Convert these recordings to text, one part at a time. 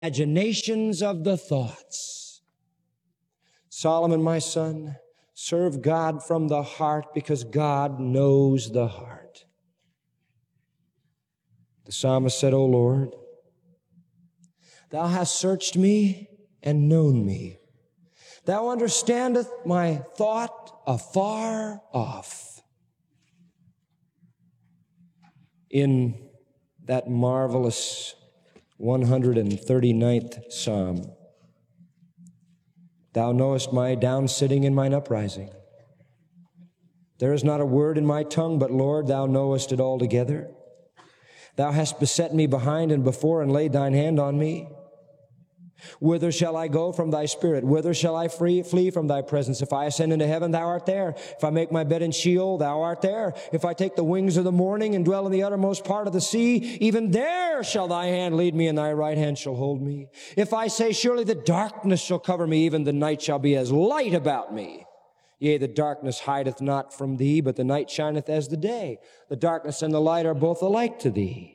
imaginations of the thoughts. Solomon, my son, serve God from the heart, because God knows the heart. The psalmist said, O Lord, Thou hast searched me and known me. Thou understandest my thought afar off. In that marvelous 139th Psalm, Thou knowest my down sitting and mine uprising. There is not a word in my tongue, but Lord, Thou knowest it altogether. Thou hast beset me behind and before, and laid Thine hand on me. Whither shall I go from Thy Spirit? Whither shall I flee from Thy presence? If I ascend into heaven, Thou art there. If I make my bed in Sheol, Thou art there. If I take the wings of the morning and dwell in the uttermost part of the sea, even there shall Thy hand lead me, and Thy right hand shall hold me. If I say, surely the darkness shall cover me, even the night shall be as light about me. Yea, the darkness hideth not from Thee, but the night shineth as the day. The darkness and the light are both alike to Thee.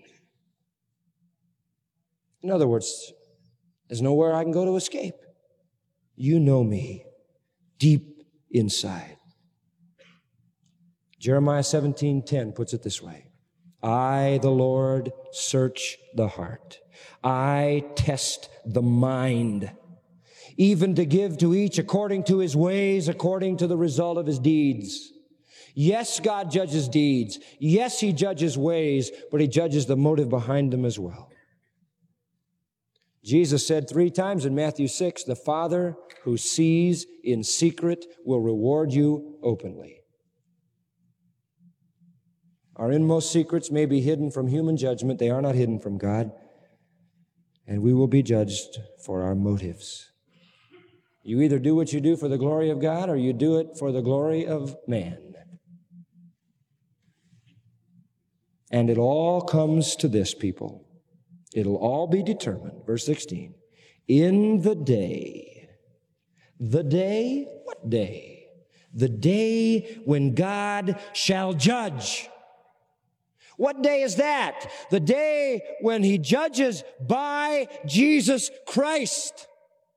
In other words, there's nowhere I can go to escape. You know me deep inside. Jeremiah 17:10 puts it this way. I, the Lord, search the heart. I test the mind, even to give to each according to his ways, according to the result of his deeds. Yes, God judges deeds. Yes, He judges ways, but He judges the motive behind them as well. Jesus said 3 times in Matthew 6, the Father who sees in secret will reward you openly. Our inmost secrets may be hidden from human judgment. They are not hidden from God. And we will be judged for our motives. You either do what you do for the glory of God, or you do it for the glory of man. And it all comes to this, people. It'll all be determined. Verse 16. In the day. The day? What day? The day when God shall judge. What day is that? The day when He judges by Jesus Christ.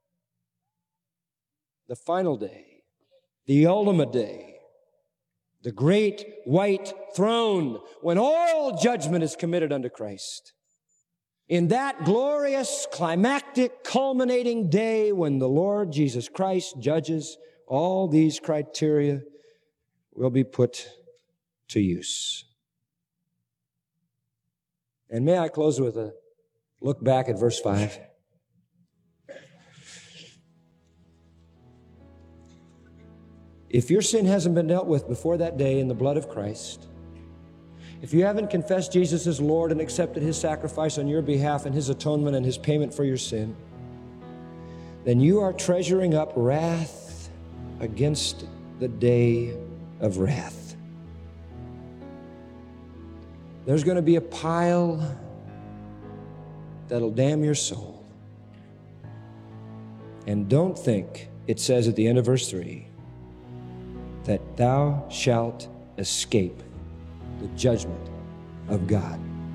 The final day. The ultimate day. The great white throne, when all judgment is committed unto Christ. In that glorious, climactic, culminating day when the Lord Jesus Christ judges, all these criteria will be put to use. And may I close with a look back at verse 5. If your sin hasn't been dealt with before that day in the blood of Christ, if you haven't confessed Jesus as Lord and accepted His sacrifice on your behalf and His atonement and His payment for your sin, then you are treasuring up wrath against the day of wrath. There's going to be a pile that'll damn your soul. And don't think, it says at the end of verse 3, that thou shalt escape the judgment of God.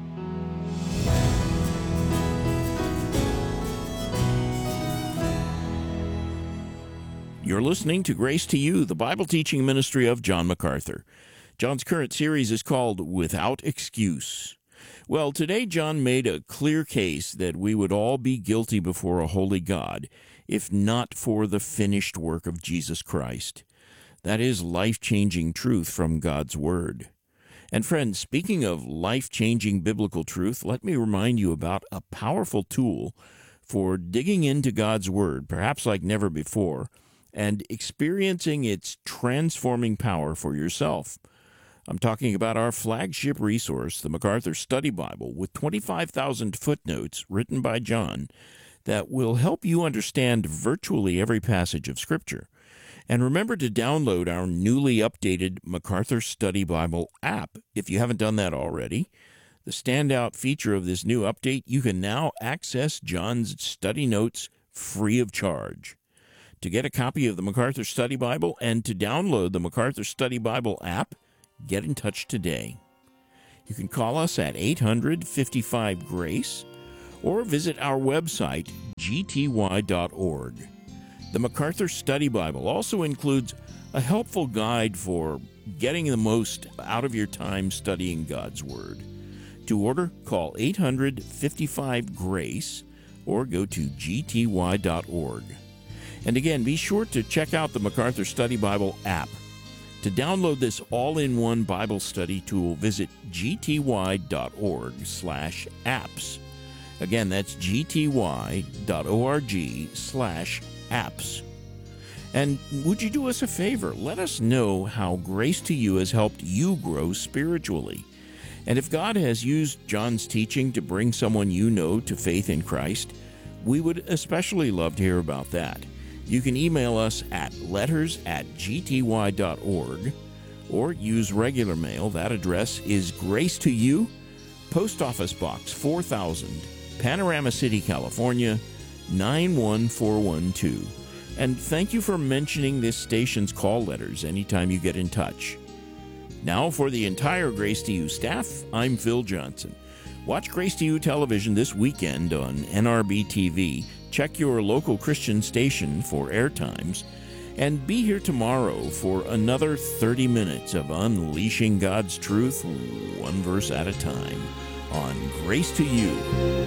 You're listening to Grace to You, the Bible teaching ministry of John MacArthur. John's current series is called Without Excuse. Well, today John made a clear case that we would all be guilty before a holy God if not for the finished work of Jesus Christ. That is life-changing truth from God's Word. And friends, speaking of life-changing biblical truth, let me remind you about a powerful tool for digging into God's Word, perhaps like never before, and experiencing its transforming power for yourself. I'm talking about our flagship resource, the MacArthur Study Bible, with 25,000 footnotes written by John that will help you understand virtually every passage of Scripture. And remember to download our newly updated MacArthur Study Bible app if you haven't done that already. The standout feature of this new update, you can now access John's study notes free of charge. To get a copy of the MacArthur Study Bible and to download the MacArthur Study Bible app, get in touch today. You can call us at 855-GRACE, or visit our website, gty.org. The MacArthur Study Bible also includes a helpful guide for getting the most out of your time studying God's Word. To order, call 800-55-GRACE or go to gty.org. And again, be sure to check out the MacArthur Study Bible app. To download this all-in-one Bible study tool, visit gty.org/apps. Again, that's gty.org/apps. And would you do us a favor? Let us know how Grace to You has helped you grow spiritually. And if God has used John's teaching to bring someone you know to faith in Christ, we would especially love to hear about that. You can email us at letters@gty.org or use regular mail. That address is Grace to You, Post Office Box 4000, Panorama City, California, 91412. And thank you for mentioning this station's call letters anytime you get in touch. Now, for the entire Grace to You staff, I'm Phil Johnson. Watch Grace to You television this weekend on NRB TV. Check your local Christian station for airtimes. And be here tomorrow for another 30 minutes of unleashing God's truth, one verse at a time, on Grace to You.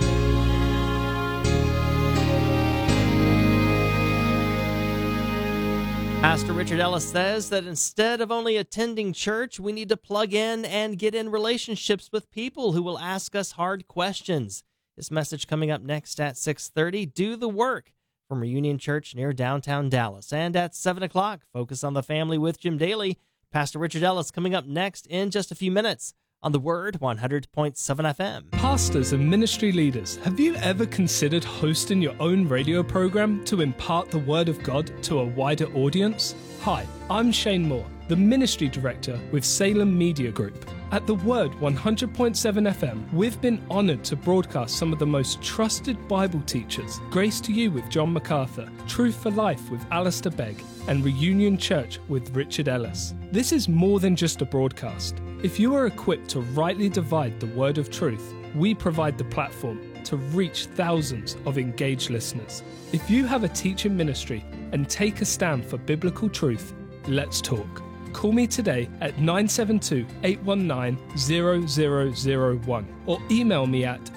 Pastor Richard Ellis says that instead of only attending church, we need to plug in and get in relationships with people who will ask us hard questions. This message coming up next at 6:30, Do the Work, from Reunion Church near downtown Dallas. And at 7 o'clock, Focus on the Family with Jim Daly. Pastor Richard Ellis coming up next in just a few minutes on The Word 100.7 FM. Pastors and ministry leaders, have you ever considered hosting your own radio program to impart the Word of God to a wider audience? Hi, I'm Shane Moore, the Ministry Director with Salem Media Group. At The Word 100.7 FM, we've been honored to broadcast some of the most trusted Bible teachers, Grace to You with John MacArthur, Truth for Life with Alistair Begg, and Reunion Church with Richard Ellis. This is more than just a broadcast. If you are equipped to rightly divide the word of truth, we provide the platform to reach thousands of engaged listeners. If you have a teaching ministry and take a stand for biblical truth, let's talk. Call me today at 972-819-0001 or email me at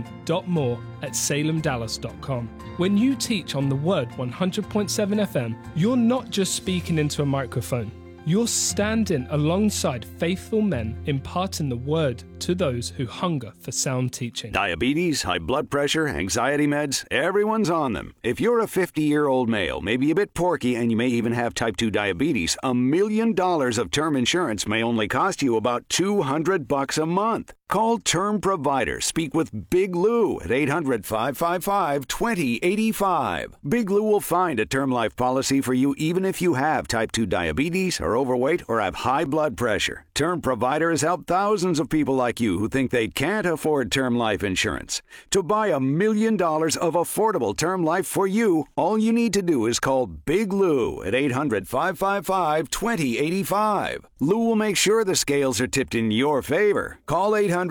shane.moore@salemdallas.com. When you teach on the Word 100.7 FM, you're not just speaking into a microphone. You're standing alongside faithful men imparting the Word to those who hunger for sound teaching. Diabetes, high blood pressure, anxiety meds, everyone's on them. If you're a 50-year-old male, maybe a bit porky, and you may even have type 2 diabetes, $1 million of term insurance may only cost you about $200 a month. Call Term Provider. Speak with Big Lou at 800-555-2085. Big Lou will find a term life policy for you even if you have type 2 diabetes, are overweight, or have high blood pressure. Term Provider has helped thousands of people like you who think they can't afford term life insurance. To buy $1 million of affordable term life for you, all you need to do is call Big Lou at 800-555-2085. Lou will make sure the scales are tipped in your favor. Call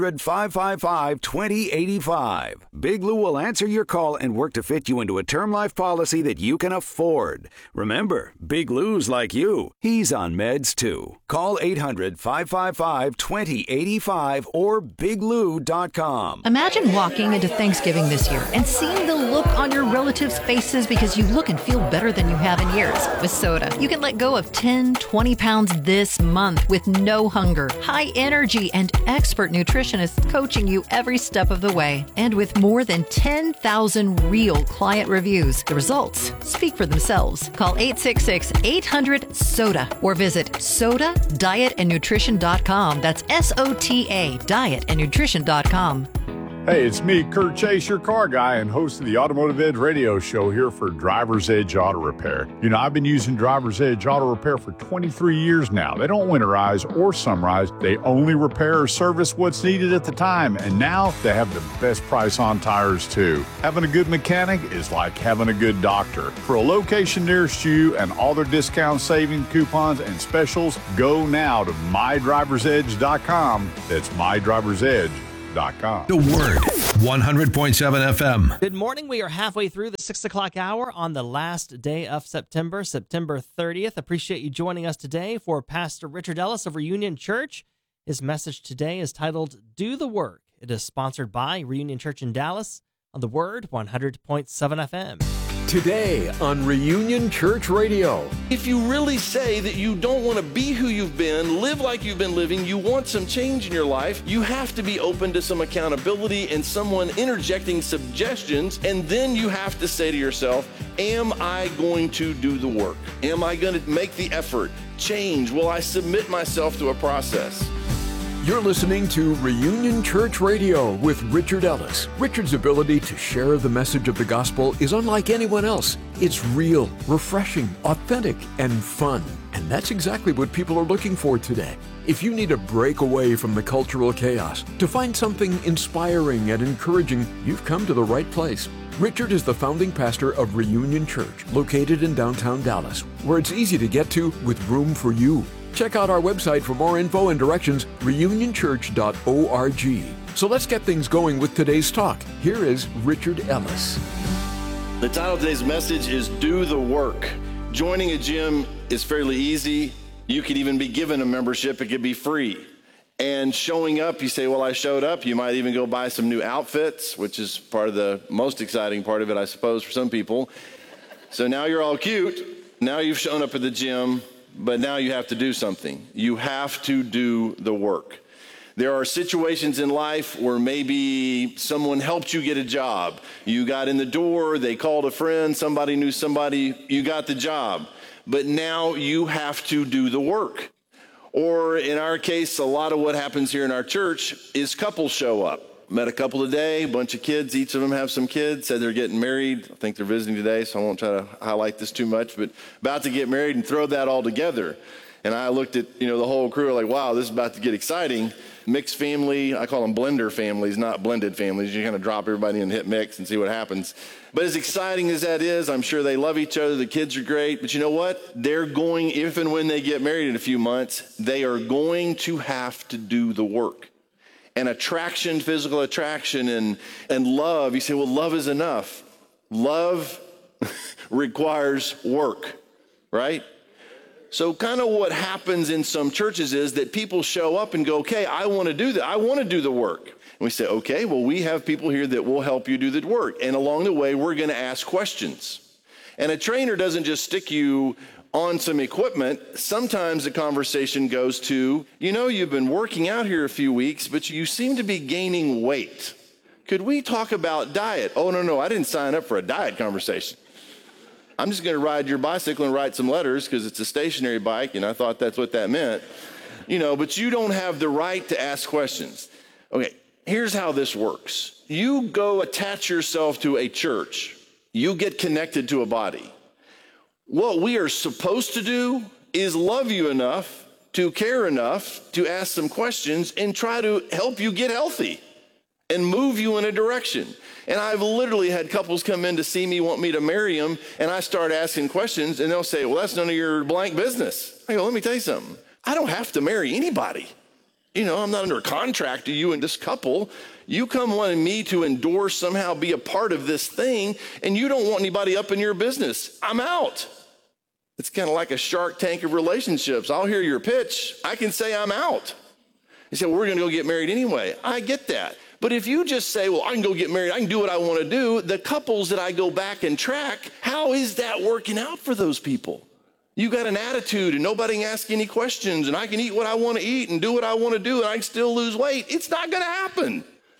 800-555-2085. Big Lou will answer your call and work to fit you into a term life policy that you can afford. Remember, Big Lou's like you. He's on meds too. Call 800-555-2085 or biglou.com. Imagine walking into Thanksgiving this year and seeing the look on your relatives' faces because you look and feel better than you have in years. With Soda, you can let go of 10, 20 pounds this month with no hunger, high energy, and expert nutritionists coaching you every step of the way. And with more than 10,000 real client reviews, the results speak for themselves. Call 866-800-SODA or visit SODA-dietandnutrition.com. That's SOTA, dietandnutrition.com. Hey, it's me, Kurt Chase, your car guy and host of the Automotive Edge radio show here for Driver's Edge Auto Repair. You know, I've been using Driver's Edge Auto Repair for 23 years now. They don't winterize or summerize. They only repair or service what's needed at the time. And now they have the best price on tires, too. Having a good mechanic is like having a good doctor. For a location nearest you and all their discount savings, coupons, and specials, go now to mydriversedge.com. That's mydriversedge.com. The Word 100.7 FM. Good morning. We are halfway through the 6 o'clock hour on the last day of September, September 30th. Appreciate you joining us today for Pastor Richard Ellis of Reunion Church. His message today is titled, Do the Work. It is sponsored by Reunion Church in Dallas on the Word 100.7 FM. Today on Reunion Church Radio. If you really say that you don't want to be who you've been, live like you've been living, you want some change in your life, you have to be open to some accountability and someone interjecting suggestions, and then you have to say to yourself, am I going to do the work? Am I going to make the effort? Change? Will I submit myself to a process? You're listening to Reunion Church Radio with Richard Ellis. Richard's ability to share the message of the gospel is unlike anyone else. It's real, refreshing, authentic, and fun. And that's exactly what people are looking for today. If you need a break away from the cultural chaos, to find something inspiring and encouraging, you've come to the right place. Richard is the founding pastor of Reunion Church, located in downtown Dallas, where it's easy to get to with room for you. Check out our website for more info and directions, reunionchurch.org. So let's get things going with today's talk. Here is Richard Ellis. The title of today's message is Do the Work. Joining a gym is fairly easy. You could even be given a membership. It could be free. And showing up, you say, well, I showed up. You might even go buy some new outfits, which is part of the most exciting part of it, I suppose, for some people. So now you're all cute. Now you've shown up at the gym. But now you have to do something. You have to do the work. There are situations in life where maybe someone helped you get a job. You got in the door, they called a friend, somebody knew somebody, you got the job. But now you have to do the work. Or in our case, a lot of what happens here in our church is couples show up. Met a couple today, a bunch of kids, each of them have some kids, said they're getting married. I think they're visiting today, so I won't try to highlight this too much, but about to get married and throw that all together. And I looked at, the whole crew like, wow, this is about to get exciting. Mixed family, I call them blender families, not blended families. You kind of drop everybody in and hit mix and see what happens. But as exciting as that is, I'm sure they love each other. The kids are great. But you know what? They're going, if and when they get married in a few months, they are going to have to do the work. And attraction, physical attraction, and love, you say, well, love is enough. Love requires work, right? So kind of what happens in some churches is that people show up and go, okay, I want to do that. I want to do the work. And we say, okay, well, we have people here that will help you do the work. And along the way, we're going to ask questions. And a trainer doesn't just stick you on some equipment. Sometimes the conversation goes to, you've been working out here a few weeks, but you seem to be gaining weight. Could we talk about diet? Oh, no, I didn't sign up for a diet conversation. I'm just going to ride your bicycle and write some letters because it's a stationary bike, and I thought that's what that meant. But you don't have the right to ask questions. Okay, here's how this works. You go attach yourself to a church. You get connected to a body. What we are supposed to do is love you enough, to care enough, to ask some questions and try to help you get healthy and move you in a direction. And I've literally had couples come in to see me, want me to marry them, and I start asking questions, and they'll say, well, that's none of your blank business. I go, let me tell you something. I don't have to marry anybody. I'm not under a contract to you and this couple. You come wanting me to endorse, somehow be a part of this thing, and you don't want anybody up in your business. I'm out. It's kind of like a Shark Tank of relationships. I'll hear your pitch. I can say I'm out. You say, well, we're going to go get married anyway. I get that. But if you just say, well, I can go get married, I can do what I want to do, the couples that I go back and track, how is that working out for those people? You got an attitude and nobody can ask any questions and I can eat what I want to eat and do what I want to do and I can still lose weight. It's not going to happen.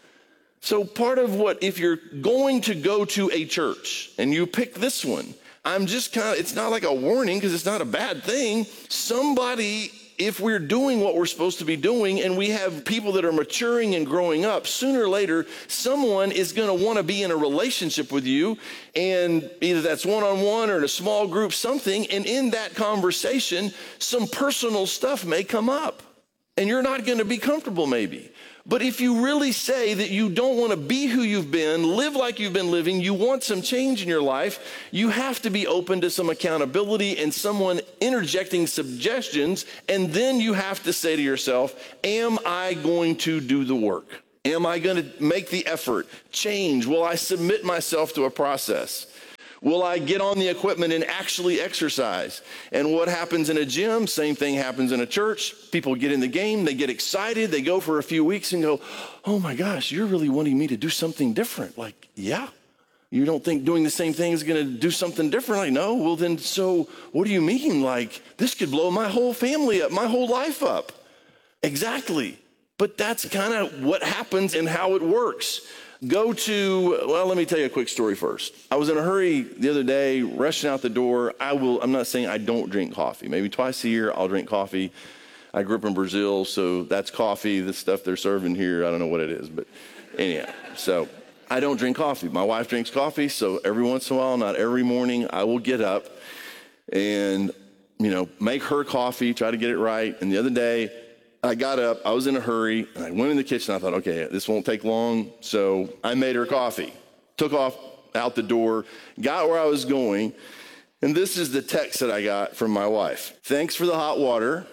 So part of what, if you're going to go to a church and you pick this one, it's not like a warning because it's not a bad thing. Somebody, if we're doing what we're supposed to be doing and we have people that are maturing and growing up, sooner or later, someone is going to want to be in a relationship with you, and either that's one-on-one or in a small group, something, and in that conversation, some personal stuff may come up, and you're not going to be comfortable maybe. But if you really say that you don't want to be who you've been, live like you've been living, you want some change in your life, you have to be open to some accountability and someone interjecting suggestions, and then you have to say to yourself, am I going to do the work? Am I going to make the effort? Change? Will I submit myself to a process? Will I get on the equipment and actually exercise? And what happens in a gym, same thing happens in a church. People get in the game, they get excited, they go for a few weeks and go, oh my gosh, you're really wanting me to do something different. Like, yeah. You don't think doing the same thing is going to do something different? Like, no. Well, then, so what do you mean? Like, this could blow my whole family up, my whole life up. Exactly. But that's kind of what happens and how it works. Let me tell you a quick story first. I was in a hurry the other day, rushing out the door. I'm not saying I don't drink coffee. Maybe twice a year I'll drink coffee. I grew up in Brazil, so that's coffee. The stuff they're serving here, I don't know what it is. But anyhow, so I don't drink coffee. My wife drinks coffee, so every once in a while, not every morning, I will get up and, make her coffee, try to get it right. And the other day, I got up, I was in a hurry, and I went in the kitchen. I thought, okay, this won't take long. So I made her coffee, took off out the door, got where I was going, and this is the text that I got from my wife. Thanks for the hot water.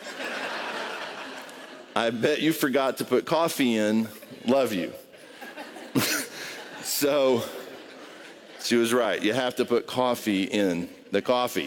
I bet you forgot to put coffee in. Love you. So she was right. You have to put coffee in the coffee.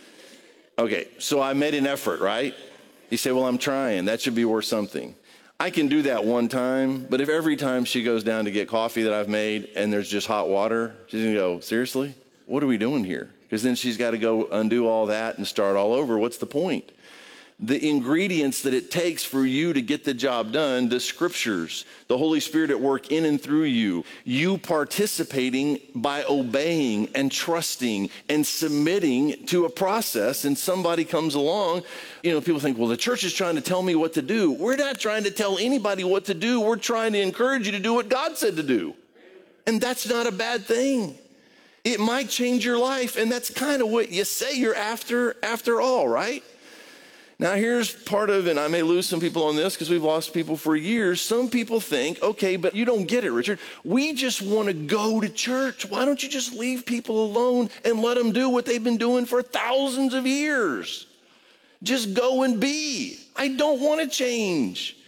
Okay, so I made an effort, right? You say, well, I'm trying. That should be worth something. I can do that one time, but if every time she goes down to get coffee that I've made and there's just hot water, she's going to go, seriously? What are we doing here? Because then she's got to go undo all that and start all over. What's the point? The ingredients that it takes for you to get the job done, the scriptures, the Holy Spirit at work in and through you, you participating by obeying and trusting and submitting to a process, and somebody comes along, people think, well, the church is trying to tell me what to do. We're not trying to tell anybody what to do. We're trying to encourage you to do what God said to do. And that's not a bad thing. It might change your life, and that's kind of what you say you're after all, right? Now, here's part of, and I may lose some people on this because we've lost people for years. Some people think, okay, but you don't get it, Richard. We just want to go to church. Why don't you just leave people alone and let them do what they've been doing for thousands of years? Just go and be. I don't want to change.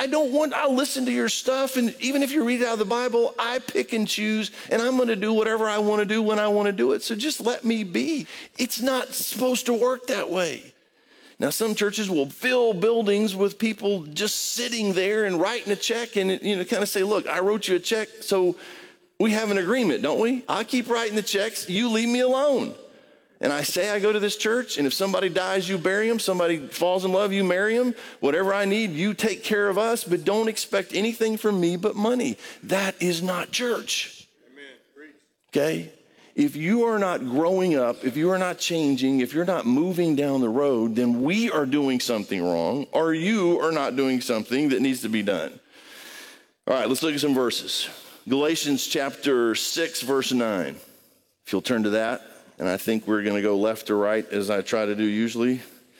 I'll listen to your stuff, and even if you read it out of the Bible, I pick and choose, and I'm going to do whatever I want to do when I want to do it. So just let me be. It's not supposed to work that way. Now, some churches will fill buildings with people just sitting there and writing a check and, kind of say, look, I wrote you a check, so we have an agreement, don't we? I keep writing the checks. You leave me alone. And I say I go to this church, and if somebody dies, you bury them. Somebody falls in love, you marry them. Whatever I need, you take care of us, but don't expect anything from me but money. That is not church. Amen. Okay? If you are not growing up, if you are not changing, if you're not moving down the road, then we are doing something wrong, or you are not doing something that needs to be done. All right, let's look at some verses. Galatians chapter 6, verse 9. If you'll turn to that, and I think we're going to go left to right as I try to do usually.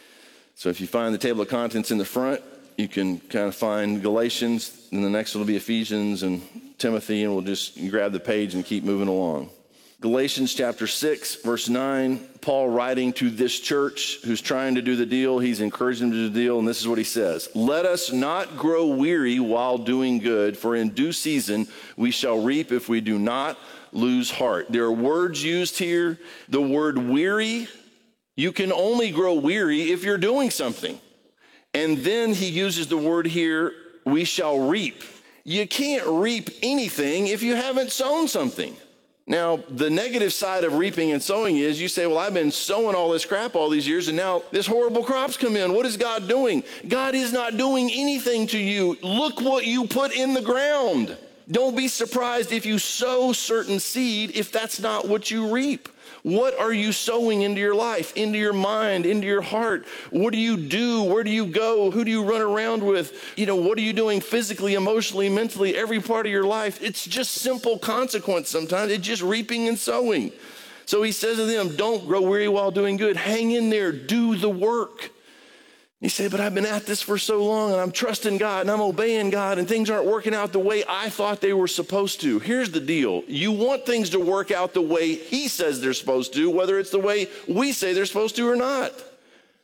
So if you find the table of contents in the front, you can kind of find Galatians, and the next one will be Ephesians and Timothy, and we'll just grab the page and keep moving along. Galatians chapter 6, verse 9, Paul writing to this church who's trying to do the deal. He's encouraging them to do the deal, and this is what he says. Let us not grow weary while doing good, for in due season we shall reap if we do not lose heart. There are words used here. The word weary, you can only grow weary if you're doing something. And then he uses the word here, we shall reap. You can't reap anything if you haven't sown something. Now, the negative side of reaping and sowing is you say, well, I've been sowing all this crap all these years, and now this horrible crops come in. What is God doing? God is not doing anything to you. Look what you put in the ground. Don't be surprised if you sow certain seed if that's not what you reap. What are you sowing into your life, into your mind, into your heart? What do you do? Where do you go? Who do you run around with? What are you doing physically, emotionally, mentally, every part of your life? It's just simple consequence sometimes. It's just reaping and sowing. So he says to them, don't grow weary while doing good. Hang in there. Do the work. You say, but I've been at this for so long, and I'm trusting God, and I'm obeying God, and things aren't working out the way I thought they were supposed to. Here's the deal. You want things to work out the way he says they're supposed to, whether it's the way we say they're supposed to or not.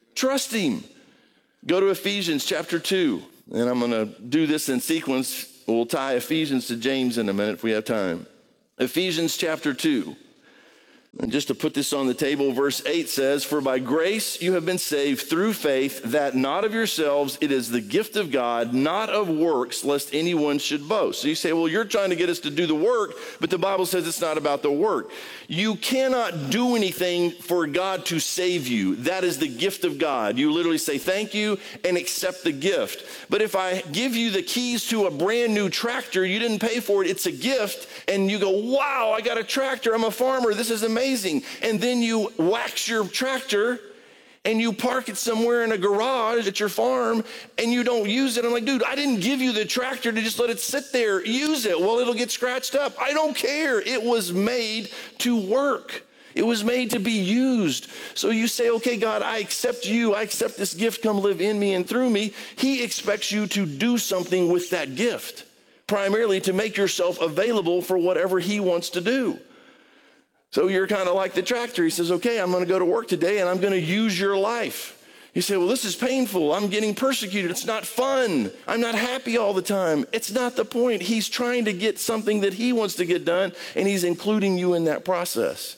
Trust him. Go to Ephesians chapter 2, and I'm going to do this in sequence. We'll tie Ephesians to James in a minute if we have time. Ephesians chapter 2. And just to put this on the table, verse 8 says, "For by grace you have been saved through faith, that not of yourselves, it is the gift of God, not of works, lest anyone should boast." So you say, well, you're trying to get us to do the work, but the Bible says it's not about the work. You cannot do anything for God to save you. That is the gift of God. You literally say thank you and accept the gift. But if I give you the keys to a brand new tractor, you didn't pay for it, it's a gift, and you go, wow, I got a tractor, I'm a farmer, this is amazing. And then you wax your tractor and you park it somewhere in a garage at your farm and you don't use it. I'm like, dude, I didn't give you the tractor to just let it sit there. Use it. Well, it'll get scratched up. I don't care. It was made to work. It was made to be used. So you say, okay, God, I accept you. I accept this gift. Come live in me and through me. He expects you to do something with that gift, primarily to make yourself available for whatever he wants to do. So you're kind of like the tractor. He says, okay, I'm going to go to work today and I'm going to use your life. You say, well, this is painful. I'm getting persecuted. It's not fun. I'm not happy all the time. It's not the point. He's trying to get something that he wants to get done, and he's including you in that process.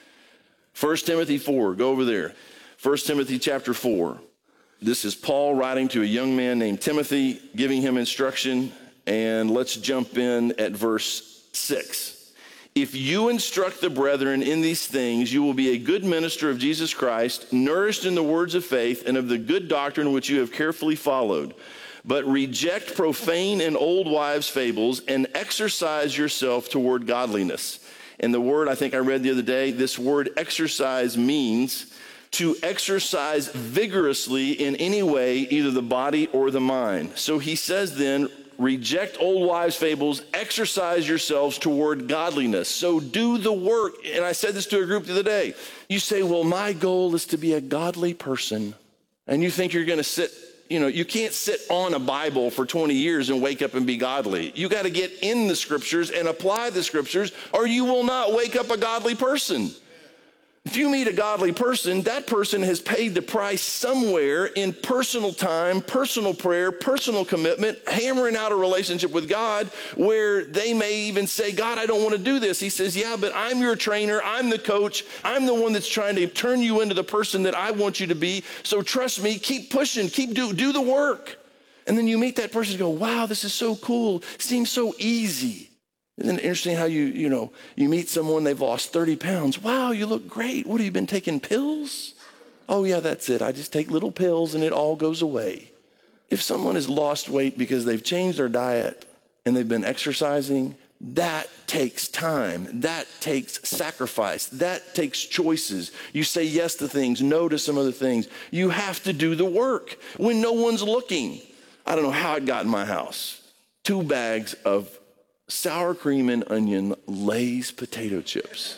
1 Timothy 4, go over there. 1 Timothy chapter 4. This is Paul writing to a young man named Timothy, giving him instruction. And let's jump in at verse 6. "If you instruct the brethren in these things, you will be a good minister of Jesus Christ, nourished in the words of faith and of the good doctrine which you have carefully followed. But reject profane and old wives' fables and exercise yourself toward godliness." And the word I think I read the other day, this word exercise means to exercise vigorously in any way, either the body or the mind. So he says then, reject old wives' fables, exercise yourselves toward godliness. So do the work. And I said this to a group the other day. You say, well, my goal is to be a godly person. And you think you're going to sit, you can't sit on a Bible for 20 years and wake up and be godly. You got to get in the scriptures and apply the scriptures, or you will not wake up a godly person. If you meet a godly person, that person has paid the price somewhere in personal time, personal prayer, personal commitment, hammering out a relationship with God where they may even say, God, I don't want to do this. He says, yeah, but I'm your trainer. I'm the coach. I'm the one that's trying to turn you into the person that I want you to be. So trust me, keep pushing, do the work. And then you meet that person and go, wow, this is so cool. Seems so easy. Isn't it interesting how you meet someone, they've lost 30 pounds. Wow, you look great. What, have you been taking pills? Oh yeah, that's it. I just take little pills and it all goes away. If someone has lost weight because they've changed their diet and they've been exercising, that takes time. That takes sacrifice. That takes choices. You say yes to things, no to some other things. You have to do the work when no one's looking. I don't know how it got in my house. 2 bags of sour cream and onion Lay's potato chips.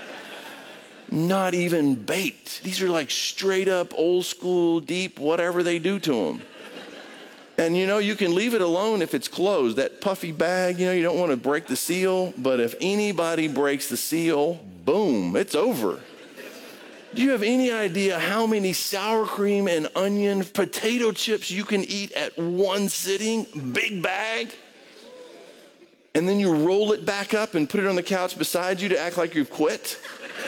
Not even baked. These are like straight up old school, deep, whatever they do to them. And you can leave it alone if it's closed. That puffy bag, you don't want to break the seal, but if anybody breaks the seal, boom, it's over. Do you have any idea how many sour cream and onion potato chips you can eat at one sitting? Big bag. And then you roll it back up and put it on the couch beside you to act like you've quit.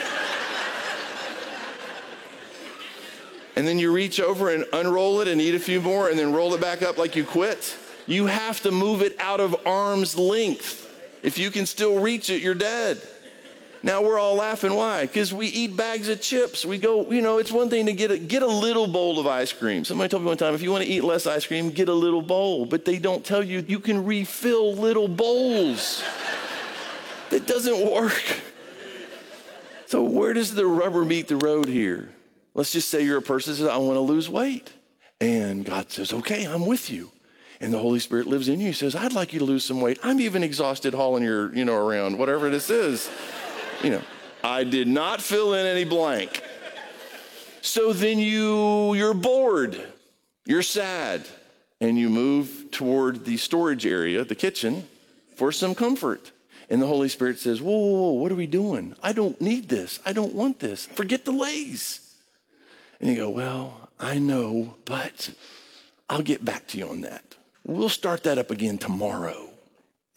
And then you reach over and unroll it and eat a few more and then roll it back up like you quit. You have to move it out of arm's length. If you can still reach it, you're dead. Now we're all laughing. Why? Because we eat bags of chips. We go, it's one thing to get a little bowl of ice cream. Somebody told me one time, if you want to eat less ice cream, get a little bowl. But they don't tell you you can refill little bowls. That doesn't work. So where does the rubber meet the road here? Let's just say you're a person that says, I want to lose weight. And God says, okay, I'm with you. And the Holy Spirit lives in you. He says, I'd like you to lose some weight. I'm even exhausted hauling your, around, whatever this is. I did not fill in any blank. So then you're bored, you're sad, and you move toward the storage area, the kitchen, for some comfort. And the Holy Spirit says, whoa, what are we doing? I don't need this. I don't want this. Forget the Lay's. And you go, well, I know, but I'll get back to you on that. We'll start that up again tomorrow.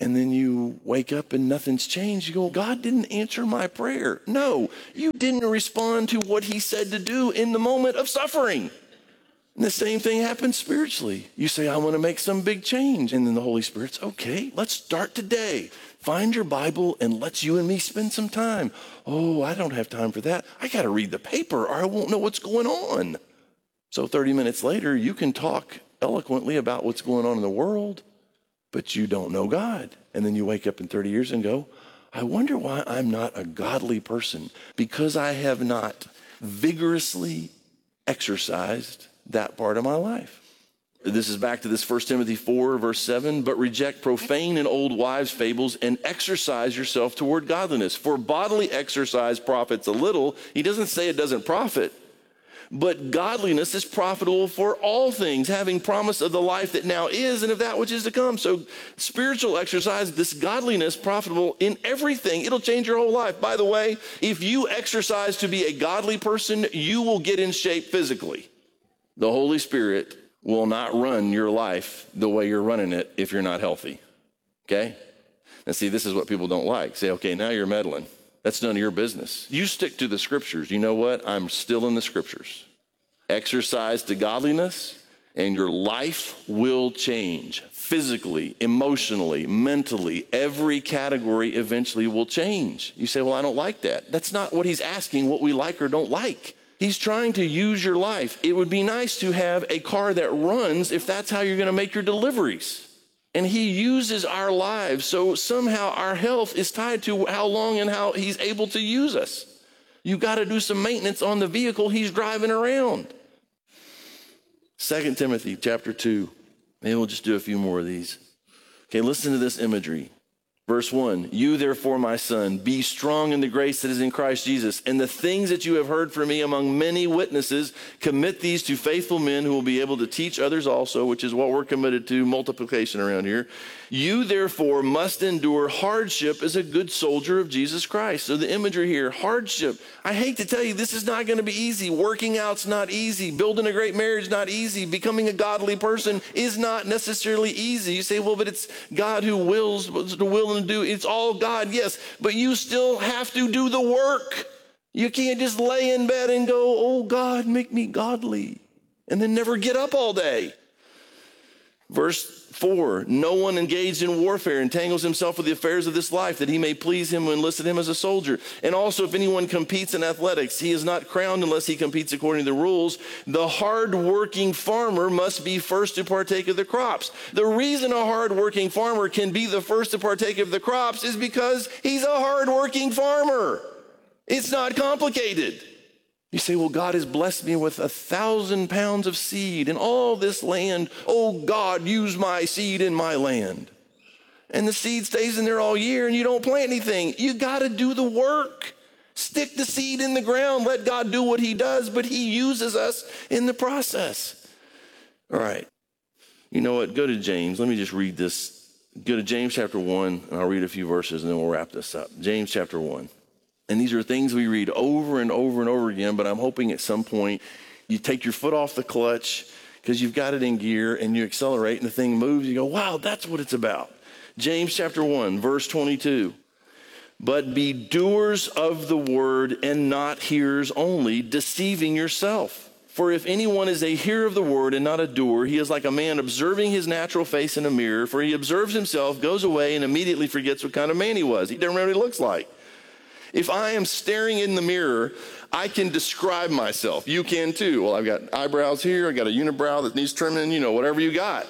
And then you wake up and nothing's changed. You go, God didn't answer my prayer. No, you didn't respond to what he said to do in the moment of suffering. And the same thing happens spiritually. You say, I want to make some big change. And then the Holy Spirit's, okay, let's start today. Find your Bible and let's you and me spend some time. Oh, I don't have time for that. I got to read the paper or I won't know what's going on. So 30 minutes later, you can talk eloquently about what's going on in the world, but you don't know God. And then you wake up in 30 years and go, I wonder why I'm not a godly person, because I have not vigorously exercised that part of my life. This is back to this 1 Timothy 4, verse 7, but reject profane and old wives' fables and exercise yourself toward godliness. For bodily exercise profits a little. He doesn't say it doesn't profit. But godliness is profitable for all things, having promise of the life that now is and of that which is to come. So spiritual exercise, this godliness, profitable in everything. It'll change your whole life. By the way, if you exercise to be a godly person, you will get in shape physically. The Holy Spirit will not run your life the way you're running it if you're not healthy. Okay? And see, this is what people don't like. Say, okay, now you're meddling. That's none of your business. You stick to the scriptures. You know what? I'm still in the scriptures. Exercise to godliness, and your life will change. Physically, emotionally, mentally, every category eventually will change. You say, well, I don't like that. That's not what he's asking, what we like or don't like. He's trying to use your life. It would be nice to have a car that runs if that's how you're going to make your deliveries. And he uses our lives, so somehow our health is tied to how long and how he's able to use us. You got to do some maintenance on the vehicle he's driving around. 2 Timothy chapter 2. Maybe we'll just do a few more of these. Okay, listen to this imagery. Verse 1, you therefore, my son, be strong in the grace that is in Christ Jesus, and the things that you have heard from me among many witnesses, commit these to faithful men who will be able to teach others also, which is what we're committed to, multiplication around here. You therefore must endure hardship as a good soldier of Jesus Christ. So the imagery here, hardship. I hate to tell you, this is not going to be easy. Working out's not easy. Building a great marriage not easy. Becoming a godly person is not necessarily easy. You say, well, but it's God who wills to will and do. It's all God, yes, but you still have to do the work. You can't just lay in bed and go, oh God, make me godly, and then never get up all day. Verse 4, no one engaged in warfare entangles himself with the affairs of this life, that he may please him who enlisted him as a soldier. And also, if anyone competes in athletics, he is not crowned unless he competes according to the rules. The hard-working farmer must be first to partake of the crops. The reason a hard-working farmer can be the first to partake of the crops is because he's a hard-working farmer. It's not complicated. You say, well, God has blessed me with 1,000 pounds of seed and all this land. Oh, God, use my seed in my land. And the seed stays in there all year and you don't plant anything. You got to do the work. Stick the seed in the ground. Let God do what he does, but he uses us in the process. All right. You know what? Go to James. Let me just read this. Go to James chapter 1, and I'll read a few verses, and then we'll wrap this up. James chapter 1. And these are things we read over and over and over again, but I'm hoping at some point you take your foot off the clutch because you've got it in gear and you accelerate and the thing moves. You go, wow, that's what it's about. James chapter 1, verse 22. But be doers of the word and not hearers only, deceiving yourself. For if anyone is a hearer of the word and not a doer, he is like a man observing his natural face in a mirror. For he observes himself, goes away, and immediately forgets what kind of man he was. He doesn't remember what he looks like. If I am staring in the mirror, I can describe myself. You can too. Well, I've got eyebrows here. I got a unibrow that needs trimming, whatever you got.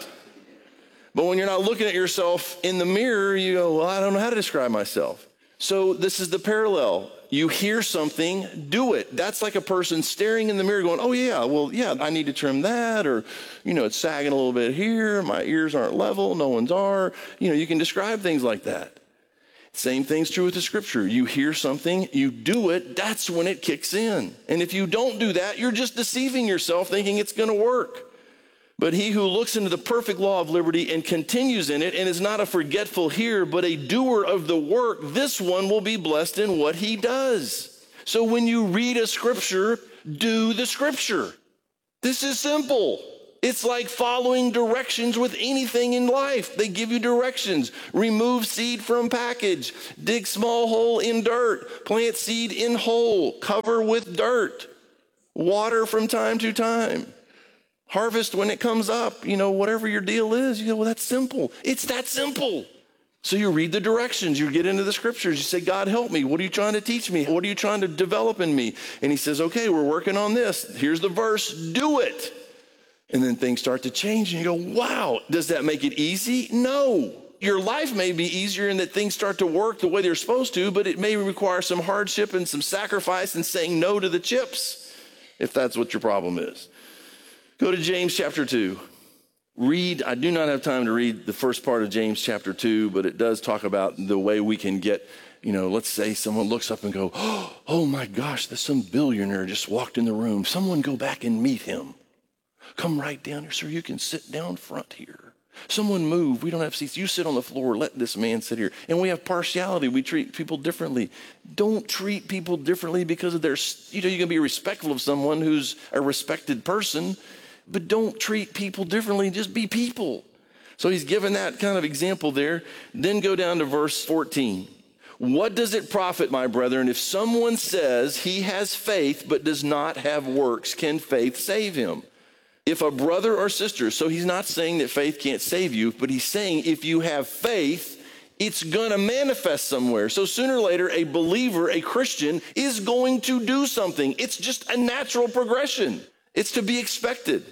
But when you're not looking at yourself in the mirror, you go, well, I don't know how to describe myself. So this is the parallel. You hear something, do it. That's like a person staring in the mirror going, oh yeah, well, yeah, I need to trim that, or, it's sagging a little bit here. My ears aren't level. No one's are. You can describe things like that. Same thing's true with the scripture. You hear something, you do it, that's when it kicks in. And if you don't do that, you're just deceiving yourself thinking it's going to work. But he who looks into the perfect law of liberty and continues in it and is not a forgetful hearer, but a doer of the work, this one will be blessed in what he does. So when you read a scripture, do the scripture. This is simple. It's like following directions with anything in life. They give you directions. Remove seed from package. Dig small hole in dirt. Plant seed in hole. Cover with dirt. Water from time to time. Harvest when it comes up. Whatever your deal is. Well, that's simple. It's that simple. So you read the directions. You get into the scriptures. You say, God, help me. What are you trying to teach me? What are you trying to develop in me? And he says, okay, we're working on this. Here's the verse. Do it. And then things start to change and you go, wow, does that make it easy? No. Your life may be easier in that things start to work the way they're supposed to, but it may require some hardship and some sacrifice and saying no to the chips, if that's what your problem is. Go to James chapter 2. I do not have time to read the first part of James chapter 2, but it does talk about the way we can get, let's say someone looks up and go, oh my gosh, there's some billionaire just walked in the room. Someone go back and meet him. Come right down here, sir. You can sit down front here. Someone move. We don't have seats. You sit on the floor. Let this man sit here. And we have partiality. We treat people differently. Don't treat people differently because of their, you can be respectful of someone who's a respected person, but don't treat people differently. Just be people. So he's given that kind of example there. Then go down to verse 14. What does it profit, my brethren, if someone says he has faith but does not have works? Can faith save him? If a brother or sister, so he's not saying that faith can't save you, but he's saying if you have faith, it's going to manifest somewhere. So sooner or later, a believer, a Christian, is going to do something. It's just a natural progression. It's to be expected.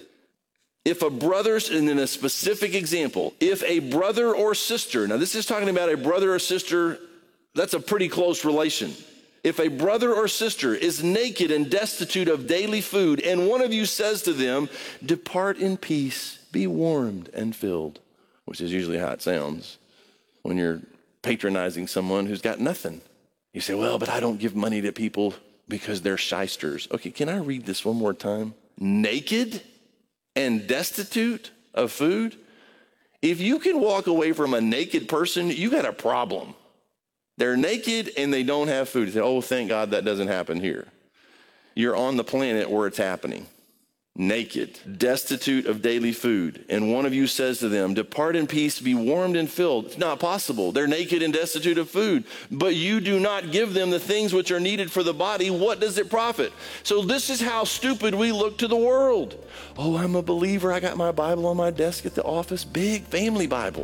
If a brother's, and then a specific example, if a brother or sister, now this is talking about a brother or sister, that's a pretty close relation. If a brother or sister is naked and destitute of daily food, and one of you says to them, depart in peace, be warmed and filled, which is usually how it sounds when you're patronizing someone who's got nothing. You say, well, but I don't give money to people because they're shysters. Okay, can I read this one more time? Naked and destitute of food? If you can walk away from a naked person, you got a problem. They're naked and they don't have food. You say, oh, thank God that doesn't happen here. You're on the planet where it's happening. Naked, destitute of daily food. And one of you says to them, depart in peace, be warmed and filled. It's not possible. They're naked and destitute of food. But you do not give them the things which are needed for the body. What does it profit? So this is how stupid we look to the world. Oh, I'm a believer. I got my Bible on my desk at the office. Big family Bible.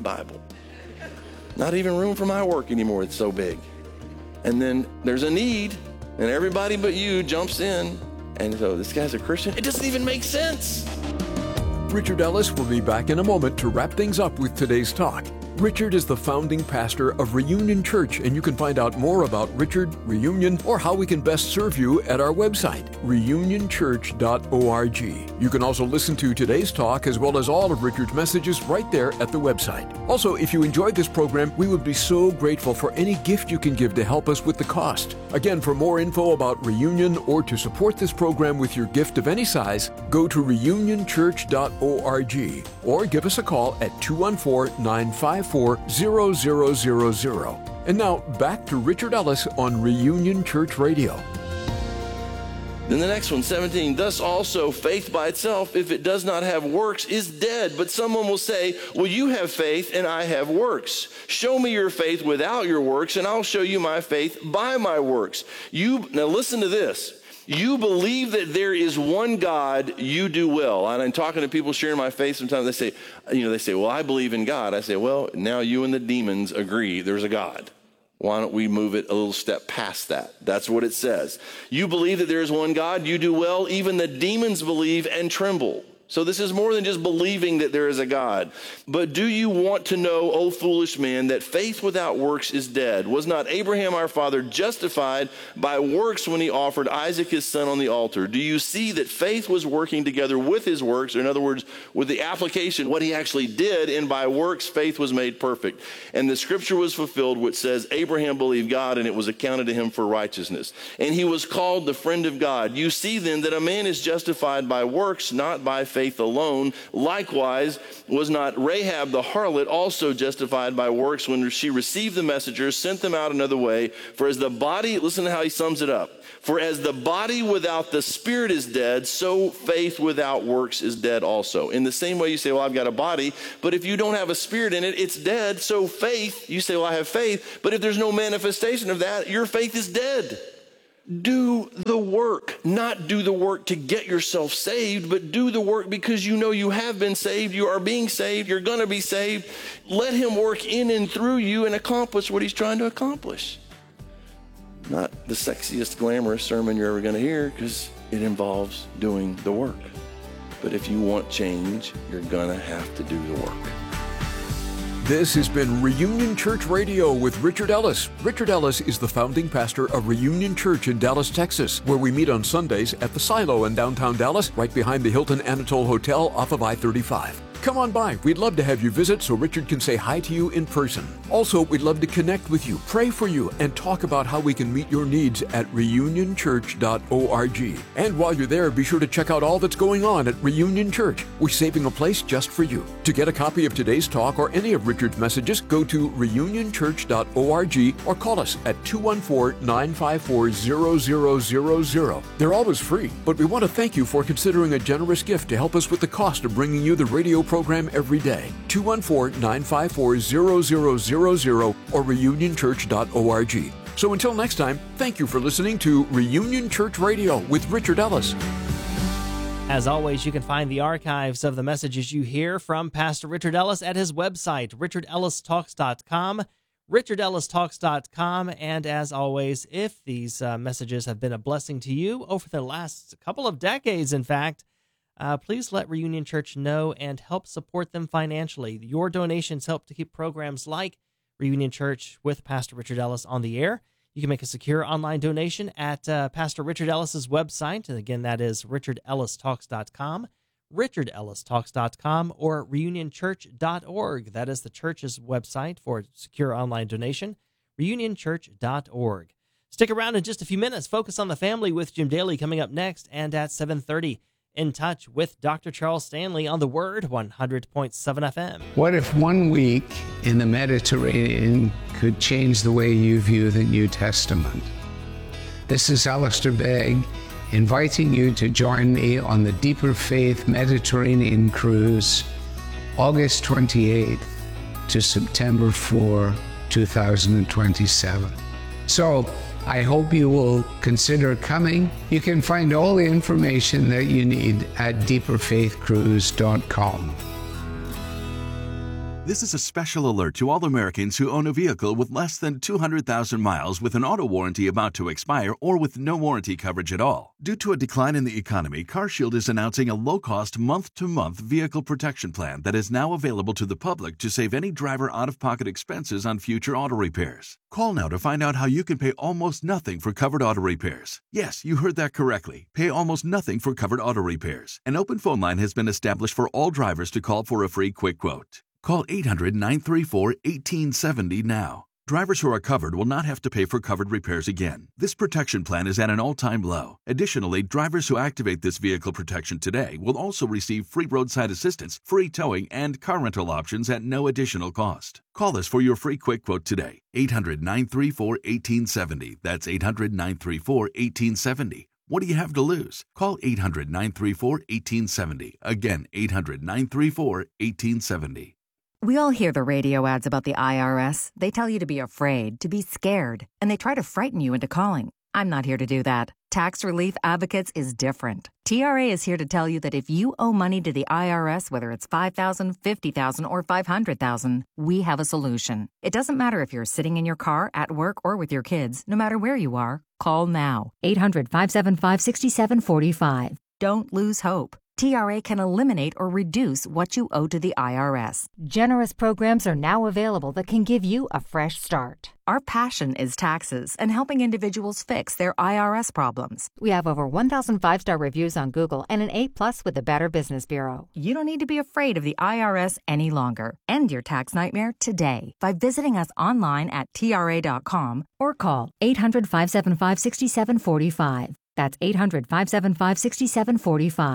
Not even room for my work anymore. It's so big. And then there's a need, and everybody but you jumps in. And so this guy's a Christian. It doesn't even make sense. Richard Ellis will be back in a moment to wrap things up with today's talk. Richard is the founding pastor of Reunion Church, and you can find out more about Richard, Reunion, or how we can best serve you at our website, reunionchurch.org. You can also listen to today's talk as well as all of Richard's messages right there at the website. Also, if you enjoyed this program, we would be so grateful for any gift you can give to help us with the cost. Again, for more info about Reunion or to support this program with your gift of any size, go to reunionchurch.org or give us a call at 214-954-0000. And now, back to Richard Ellis on Reunion Church Radio. Then the next one, 17, thus also faith by itself, if it does not have works, is dead. But someone will say, well, you have faith and I have works. Show me your faith without your works, and I'll show you my faith by my works. Now listen to this. You believe that there is one God, you do well. And I'm talking to people sharing my faith. Sometimes they say, well, I believe in God. I say, well, now you and the demons agree there's a God. Why don't we move it a little step past that? That's what it says. You believe that there is one God, you do well. Even the demons believe and tremble. So this is more than just believing that there is a God. But do you want to know, O foolish man, that faith without works is dead? Was not Abraham our father justified by works when he offered Isaac his son on the altar? Do you see that faith was working together with his works, or in other words, with the application, what he actually did, and by works faith was made perfect? And the scripture was fulfilled, which says, Abraham believed God, and it was accounted to him for righteousness. And he was called the friend of God. You see then that a man is justified by works, not by faith faith alone. Likewise, was not Rahab the harlot also justified by works when she received the messengers, sent them out another way? For as the body, listen to how he sums it up. For as the body without the spirit is dead, so faith without works is dead also. In the same way you say, well, I've got a body, but if you don't have a spirit in it, it's dead. So faith, you say, well, I have faith, but if there's no manifestation of that, your faith is dead. Do the work, not do the work to get yourself saved, but do the work because you know you have been saved, you are being saved, you're going to be saved. Let him work in and through you and accomplish what he's trying to accomplish. Not the sexiest, glamorous sermon you're ever going to hear because it involves doing the work. But if you want change, you're going to have to do the work. This has been Reunion Church Radio with Richard Ellis. Richard Ellis is the founding pastor of Reunion Church in Dallas, Texas, where we meet on Sundays at the Silo in downtown Dallas, right behind the Hilton Anatole Hotel off of I-35. Come on by. We'd love to have you visit so Richard can say hi to you in person. Also, we'd love to connect with you, pray for you, and talk about how we can meet your needs at reunionchurch.org. And while you're there, be sure to check out all that's going on at Reunion Church. We're saving a place just for you. To get a copy of today's talk or any of Richard's messages, go to reunionchurch.org or call us at 214-954-0000. They're always free, but we want to thank you for considering a generous gift to help us with the cost of bringing you the radio program every day. 214-954-0000 or reunionchurch.org. So until next time, thank you for listening to Reunion Church Radio with Richard Ellis. As always, you can find the archives of the messages you hear from Pastor Richard Ellis at his website, richardellistalks.com, richardellistalks.com. And as always, if these messages have been a blessing to you over the last couple of decades, in fact, please let Reunion Church know and help support them financially. Your donations help to keep programs like Reunion Church with Pastor Richard Ellis on the air. You can make a secure online donation at Pastor Richard Ellis's website. And again, that is richardellistalks.com, richardellistalks.com, or reunionchurch.org. That is the church's website for secure online donation, reunionchurch.org. Stick around in just a few minutes. Focus on the Family with Jim Daly coming up next, and at 7:30. In touch with Dr. Charles Stanley on The Word, 100.7 FM. What if 1 week in the Mediterranean could change the way you view the New Testament? This is Alistair Begg, inviting you to join me on the Deeper Faith Mediterranean Cruise, August 28th to September 4, 2027. So, I hope you will consider coming. You can find all the information that you need at deeperfaithcruise.com. This is a special alert to all Americans who own a vehicle with less than 200,000 miles with an auto warranty about to expire or with no warranty coverage at all. Due to a decline in the economy, CarShield is announcing a low-cost month-to-month vehicle protection plan that is now available to the public to save any driver out-of-pocket expenses on future auto repairs. Call now to find out how you can pay almost nothing for covered auto repairs. Yes, you heard that correctly. Pay almost nothing for covered auto repairs. An open phone line has been established for all drivers to call for a free quick quote. Call 800-934-1870 now. Drivers who are covered will not have to pay for covered repairs again. This protection plan is at an all-time low. Additionally, drivers who activate this vehicle protection today will also receive free roadside assistance, free towing, and car rental options at no additional cost. Call us for your free quick quote today. 800-934-1870. That's 800-934-1870. What do you have to lose? Call 800-934-1870. Again, 800-934-1870. We all hear the radio ads about the IRS. They tell you to be afraid, to be scared, and they try to frighten you into calling. I'm not here to do that. Tax Relief Advocates is different. TRA is here to tell you that if you owe money to the IRS, whether it's $5,000, $50,000, or $500,000, we have a solution. It doesn't matter if you're sitting in your car, at work, or with your kids. No matter where you are, call now. 800-575-6745. Don't lose hope. TRA can eliminate or reduce what you owe to the IRS. Generous programs are now available that can give you a fresh start. Our passion is taxes and helping individuals fix their IRS problems. We have over 1,000 5-star reviews on Google and an A+ with the Better Business Bureau. You don't need to be afraid of the IRS any longer. End your tax nightmare today by visiting us online at TRA.com or call 800-575-6745. That's 800-575-6745.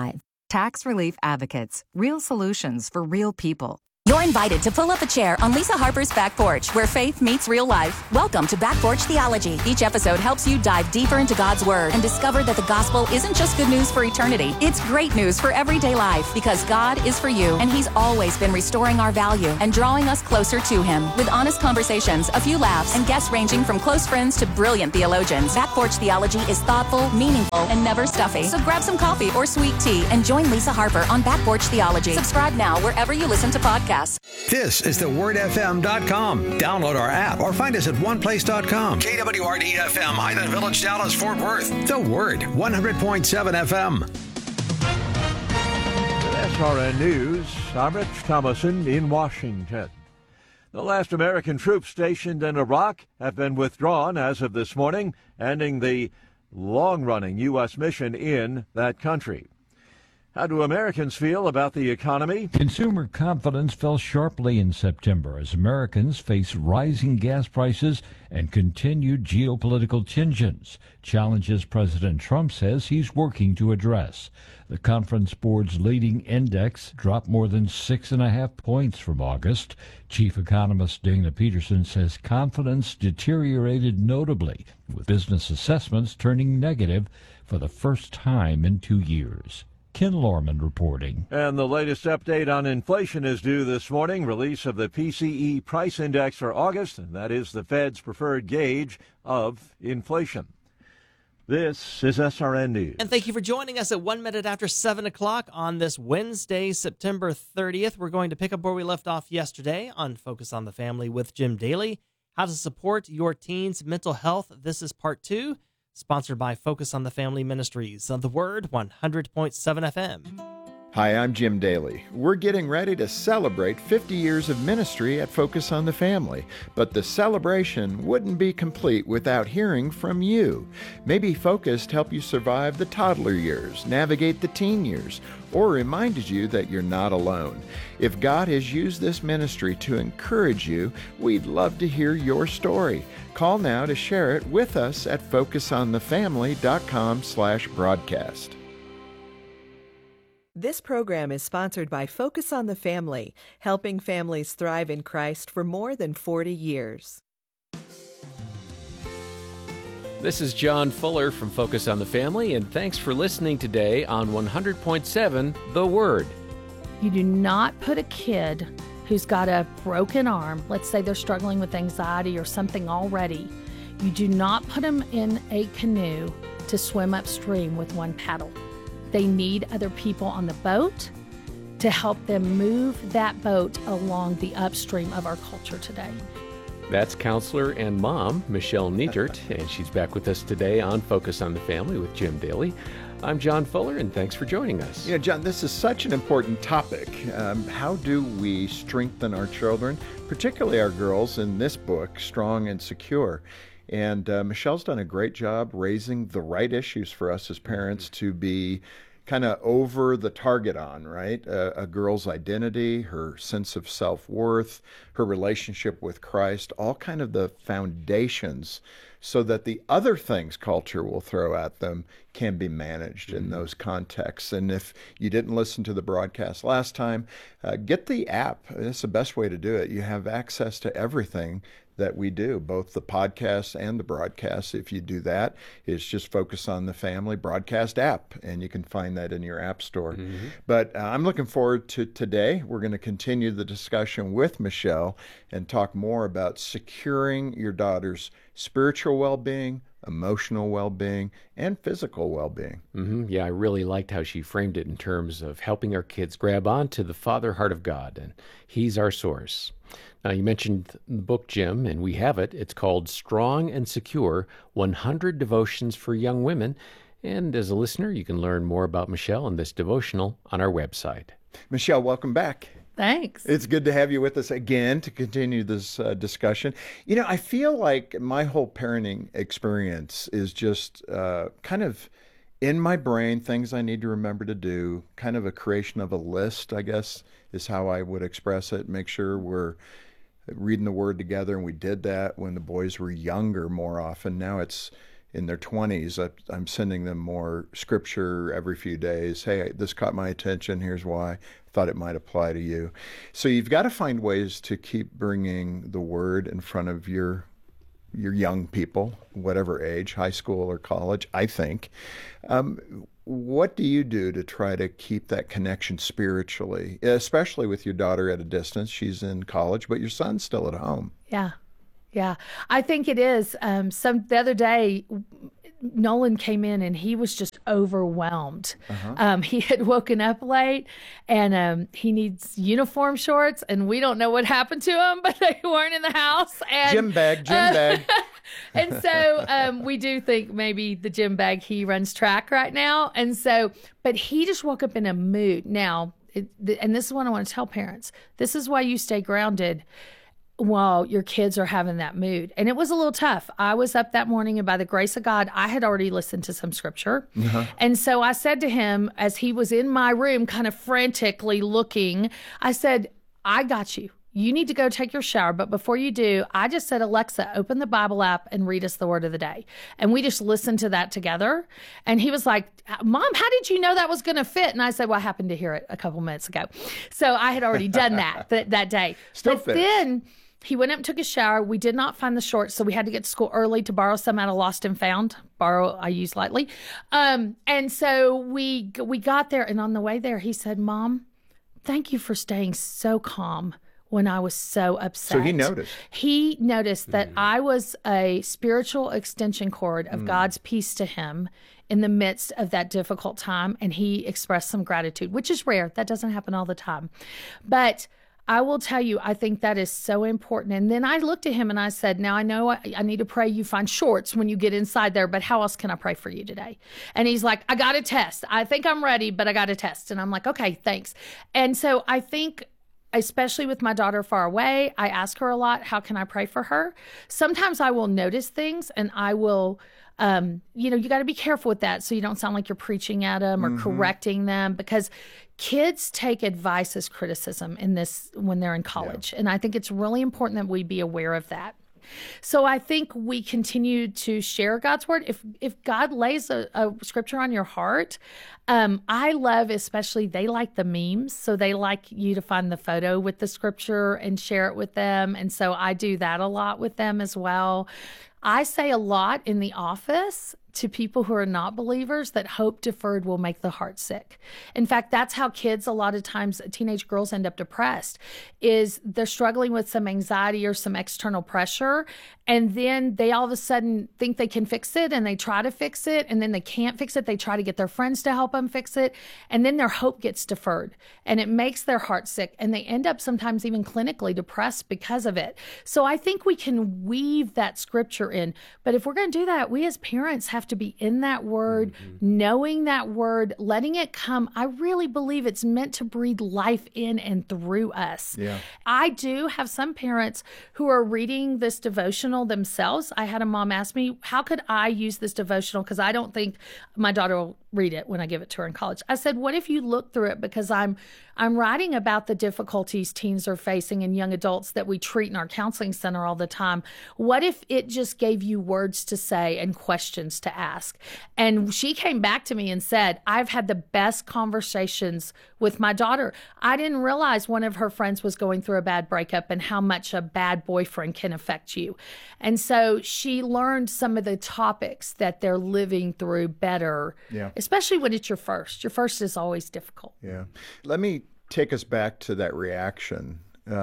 Tax Relief Advocates. Real solutions for real people. You're invited to pull up a chair on Lisa Harper's Back Porch, where faith meets real life. Welcome to Back Porch Theology. Each episode helps you dive deeper into God's Word and discover that the gospel isn't just good news for eternity. It's great news for everyday life, because God is for you, and He's always been restoring our value and drawing us closer to Him. With honest conversations, a few laughs, and guests ranging from close friends to brilliant theologians, Back Porch Theology is thoughtful, meaningful, and never stuffy. So grab some coffee or sweet tea and join Lisa Harper on Back Porch Theology. Subscribe now wherever you listen to podcasts. This is thewordfm.com. Download our app or find us at oneplace.com. KWRD-FM, Highland Village, Dallas, Fort Worth. The Word, 100.7 FM. With SRN News, I'm Rich Thomason in Washington. The last American troops stationed in Iraq have been withdrawn as of this morning, ending the long-running U.S. mission in that country. How do Americans feel about the economy? Consumer confidence fell sharply in September as Americans face rising gas prices and continued geopolitical tensions, challenges President Trump says he's working to address. The Conference Board's leading index dropped more than 6.5 points from August. Chief economist Dana Peterson says confidence deteriorated notably, with business assessments turning negative for the first time in 2 years. Ken Lorman reporting. And the latest update on inflation is due this morning. Release of the PCE price index for August, and that is the Fed's preferred gauge of inflation. This is SRN News. And thank you for joining us at 1 minute after 7 o'clock on this Wednesday, September 30th. We're going to pick up where we left off yesterday on Focus on the Family with Jim Daly. How to support your teens' mental health. This is part 2. Sponsored by Focus on the Family Ministries on The Word, 100.7 FM. Hi, I'm Jim Daly. We're getting ready to celebrate 50 years of ministry at Focus on the Family, but the celebration wouldn't be complete without hearing from you. Maybe Focus helped you survive the toddler years, navigate the teen years, or reminded you that you're not alone. If God has used this ministry to encourage you, we'd love to hear your story. Call now to share it with us at focusonthefamily.com/broadcast. This program is sponsored by Focus on the Family, helping families thrive in Christ for more than 40 years. This is John Fuller from Focus on the Family, and thanks for listening today on 100.7 The Word. You do not put a kid who's got a broken arm, let's say they're struggling with anxiety or something already, you do not put them in a canoe to swim upstream with one paddle. They need other people on the boat to help them move that boat along the upstream of our culture today. That's counselor and mom, Michelle Nietert, and she's back with us today on Focus on the Family with Jim Daly. I'm John Fuller, and thanks for joining us. You know, John, this is such an important topic. How do we strengthen our children, particularly our girls, in this book, Strong and Secure? And Michelle's done a great job raising the right issues for us as parents to be kind of over the target on, right? A girl's identity, her sense of self-worth, her relationship with Christ, all kind of the foundations so that the other things culture will throw at them can be managed in those contexts. And if you didn't listen to the broadcast last time, get the app. It's the best way to do it. You have access to everything that we do, both the podcasts and the broadcasts. If you do that, it's just Focus on the Family broadcast app, and you can find that in your app store. But I'm looking forward to today. We're going to continue the discussion with Michelle and talk more about securing your daughter's spiritual well-being, emotional well-being, and physical well-being. Yeah, I really liked how she framed it in terms of helping our kids grab onto the Father heart of God, and He's our source. Now, you mentioned the book, Jim, and we have it. It's called Strong and Secure, 100 Devotions for Young Women. And as a listener, you can learn more about Michelle and this devotional on our website. Michelle, welcome back. Thanks. It's good to have you with us again to continue this discussion. You know, I feel like my whole parenting experience is just kind of in my brain, things I need to remember to do, kind of a creation of a list, I guess, is how I would express it. Make sure we're reading the Word together, and we did that when the boys were younger more often. Now it's in their 20s, I'm sending them more scripture every few days. Hey, this caught my attention. Here's why. Thought it might apply to you. So you've got to find ways to keep bringing the Word in front of your young people, whatever age, high school or college, I think. What do you do to try to keep that connection spiritually, especially with your daughter at a distance? She's in college, but your son's still at home. Yeah. I think it is. The other day, Nolan came in and he was just overwhelmed. He had woken up late and he needs uniform shorts, and we don't know what happened to him, but they weren't in the house. And, gym bag. And so we do think maybe the gym bag, he runs track right now. And so, but he just woke up in a mood. Now, and this is what I want to tell parents. This is why you stay grounded while your kids are having that mood. And it was a little tough. I was up that morning, and by the grace of God, I had already listened to some scripture. And so I said to him, as he was in my room kind of frantically looking, I said, I got you. You need to go take your shower. But before you do, I just said, Alexa, open the Bible app and read us the word of the day. And we just listened to that together. And he was like, Mom, how did you know that was going to fit? And I said, well, I happened to hear it a couple minutes ago. So I had already done that that day. But then he went up and took a shower. We did not find the shorts, so we had to get to school early to borrow some out of Lost and Found. Borrow, I use lightly. And so we got there, and on the way there, he said, Mom, thank you for staying so calm when I was so upset. So he noticed. He noticed that I was a spiritual extension cord of God's peace to him in the midst of that difficult time, and he expressed some gratitude, which is rare. That doesn't happen all the time. But I will tell you, I think that is so important. And then I looked at him and I said, now I know I need to pray you find shorts when you get inside there, but how else can I pray for you today? And he's like, I got a test. I think I'm ready, but I got a test. And I'm like, okay, thanks. And so I think, especially with my daughter far away, I ask her a lot, how can I pray for her? Sometimes I will notice things and I will, you got to be careful with that so you don't sound like you're preaching at them or correcting them, because kids take advice as criticism in this when they're in college. And I think it's really important that we be aware of that. So I think we continue to share God's word. If God lays a scripture on your heart, I love, especially they like the memes. So they like you to find the photo with the scripture and share it with them. And so I do that a lot with them as well. I say a lot in the office to people who are not believers that hope deferred will make the heart sick. In fact, that's how kids, a lot of times, teenage girls end up depressed, is they're struggling with some anxiety or some external pressure, and then they all of a sudden think they can fix it, and they try to fix it, and then they can't fix it. They try to get their friends to help them fix it, and then their hope gets deferred, and it makes their heart sick, and they end up sometimes even clinically depressed because of it. So I think we can weave that scripture in, but if we're going to do that, we as parents have to be in that word, knowing that word, letting it come. I really believe it's meant to breathe life in and through us. I do have some parents who are reading this devotional themselves. I had a mom ask me, how could I use this devotional? Because I don't think my daughter will read it when I give it to her in college. I said, what if you look through it? Because I'm writing about the difficulties teens are facing and young adults that we treat in our counseling center all the time. What if it just gave you words to say and questions to ask? And she came back to me and said, I've had the best conversations with my daughter. I didn't realize one of her friends was going through a bad breakup and how much a bad boyfriend can affect you. And so she learned some of the topics that they're living through better, especially when it's your first. Your first is always difficult. Let me take us back to that reaction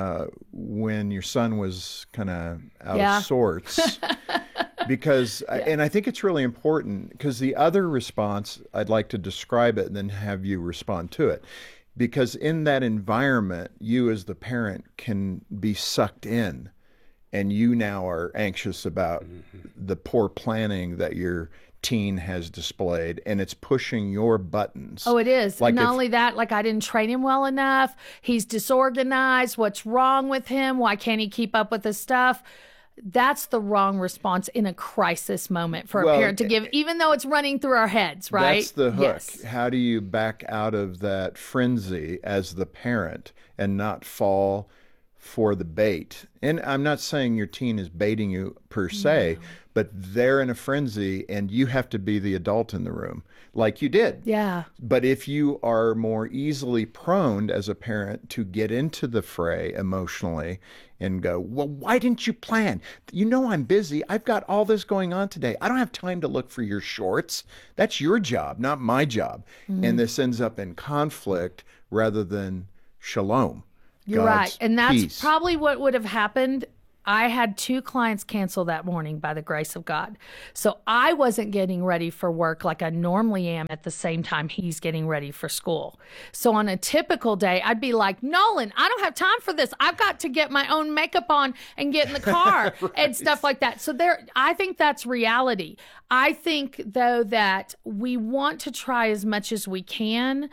when your son was kind of out of sorts. Because, and I think it's really important, because the other response, I'd like to describe it and then have you respond to it. Because in that environment, you as the parent can be sucked in, and you now are anxious about the poor planning that your teen has displayed, and it's pushing your buttons. Oh, it is. Like not only that, like I didn't train him well enough. He's disorganized. What's wrong with him? Why can't he keep up with his stuff? That's the wrong response in a crisis moment for a parent to give, even though it's running through our heads, right? That's the hook. Yes. How do you back out of that frenzy as the parent and not fall for the bait. And I'm not saying your teen is baiting you per se, but they're in a frenzy and you have to be the adult in the room, like you did. Yeah. But if you are more easily prone as a parent to get into the fray emotionally and go, well, why didn't you plan? You know I'm busy. I've got all this going on today. I don't have time to look for your shorts. That's your job, not my job. And this ends up in conflict rather than shalom. You're God's right. And that's peace. probably what would have happened. I had 2 clients cancel that morning by the grace of God. So I wasn't getting ready for work like I normally am at the same time he's getting ready for school. So on a typical day, I'd be like, Nolan, I don't have time for this. I've got to get my own makeup on and get in the car and stuff like that. So I think that's reality. I think, though, that we want to try as much as we can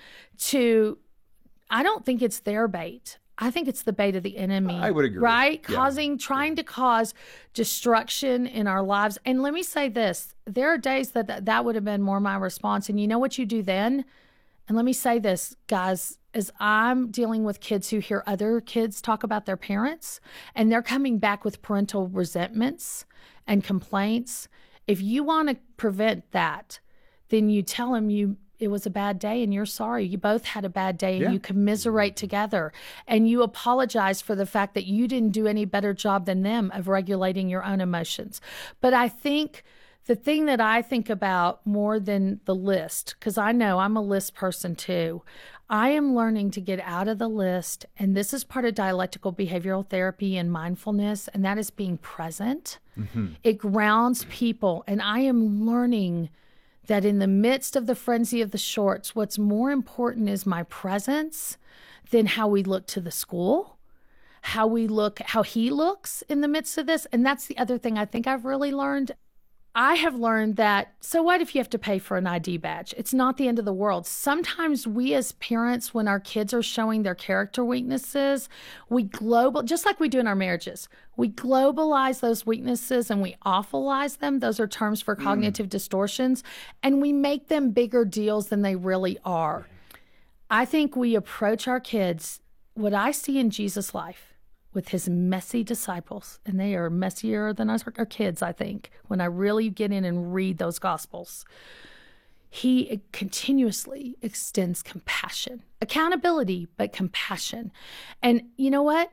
I don't think it's their bait. I think it's the bait of the enemy. I would agree. Right? Yeah. Trying to cause destruction in our lives. And let me say this, there are days that would have been more my response. And you know what you do then? And let me say this, guys, as I'm dealing with kids who hear other kids talk about their parents, and they're coming back with parental resentments and complaints. If you want to prevent that, then you tell them it was a bad day and you're sorry. You both had a bad day and you commiserate together and you apologize for the fact that you didn't do any better job than them of regulating your own emotions. But I think the thing that I think about more than the list, because I know I'm a list person too, I am learning to get out of the list. And this is part of dialectical behavioral therapy and mindfulness, and that is being present. Mm-hmm. It grounds people. And I am learning that in the midst of the frenzy of the shorts, what's more important is my presence than how we look to the school, how he looks in the midst of this. And that's the other thing I think I've really learned. I have learned that, so what if you have to pay for an ID badge? It's not the end of the world. Sometimes we as parents, when our kids are showing their character weaknesses, just like we do in our marriages, we globalize those weaknesses and we awfulize them. Those are terms for cognitive distortions. And we make them bigger deals than they really are. I think we approach our kids, what I see in Jesus' life, with his messy disciples, and they are messier than our kids, I think, when I really get in and read those Gospels. He continuously extends compassion, accountability, but compassion. And you know what?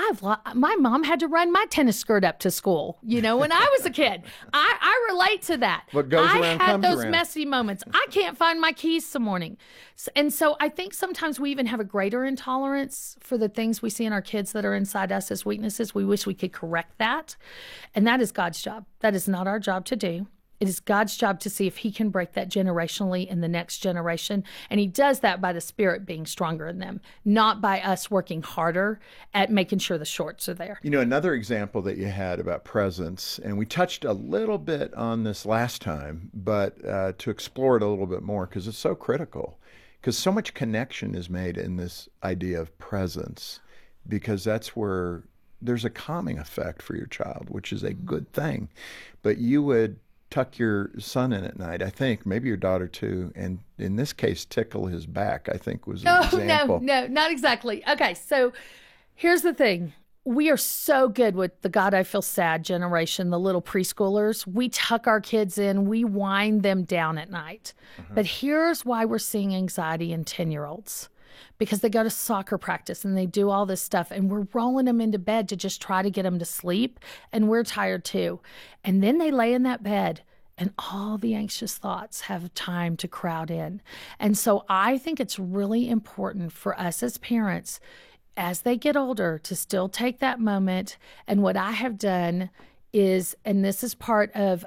My mom had to run my tennis skirt up to school, when I was a kid. I relate to that. What goes around I comes had those around. messy moments. I can't find my keys some morning. And so I think sometimes we even have a greater intolerance for the things we see in our kids that are inside us as weaknesses. We wish we could correct that. And that is God's job. That is not our job to do. It is God's job to see if he can break that generationally in the next generation. And he does that by the Spirit being stronger in them, not by us working harder at making sure the shorts are there. Another example that you had about presence, and we touched a little bit on this last time, but to explore it a little bit more, because it's so critical, because so much connection is made in this idea of presence, because that's where there's a calming effect for your child, which is a good thing. But you would tuck your son in at night, I think, maybe your daughter too, and in this case, tickle his back, I think was an example. No, not exactly. Okay, so here's the thing. We are so good with the God I Feel Sad generation, the little preschoolers. We tuck our kids in, we wind them down at night. Uh-huh. But here's why we're seeing anxiety in 10-year-olds. Because they go to soccer practice and they do all this stuff and we're rolling them into bed to just try to get them to sleep, and we're tired too. And then they lay in that bed and all the anxious thoughts have time to crowd in. And so I think it's really important for us as parents, as they get older, to still take that moment. And what I have done is, and this is part of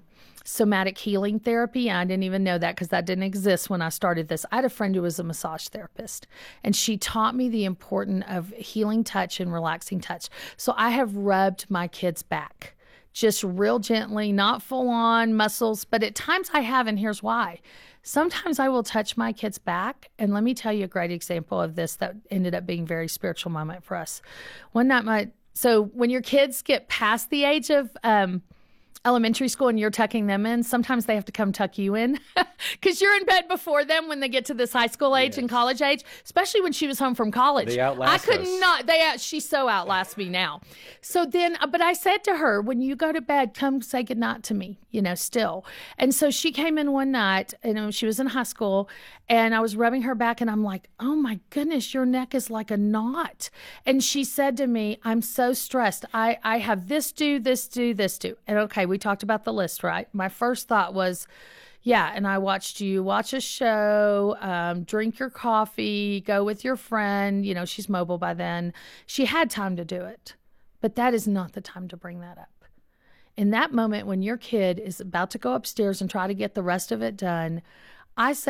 somatic healing therapy. I didn't even know that because that didn't exist when I started this. I had a friend who was a massage therapist, and she taught me the importance of healing touch and relaxing touch. So I have rubbed my kids' back, just real gently, not full on muscles, but at times I have, and here's why. Sometimes I will touch my kids' back, and let me tell you a great example of this that ended up being a very spiritual moment for us. One night, so when your kids get past the age of elementary school and you're tucking them in, sometimes they have to come tuck you in because you're in bed before them when they get to this high school age and college age, especially when she was home from college. They outlast us. She so outlasts me now. So then, but I said to her, when you go to bed, come say goodnight to me, still. And so she came in one night, and she was in high school, and I was rubbing her back, and I'm like, oh my goodness, your neck is like a knot. And she said to me, I'm so stressed. I have this due, this due, this due. And okay, we talked about the list, right? My first thought was, yeah, and I watched you watch a show, drink your coffee, go with your friend. She's mobile by then. She had time to do it, but that is not the time to bring that up. In that moment when your kid is about to go upstairs and try to get the rest of it done, I say,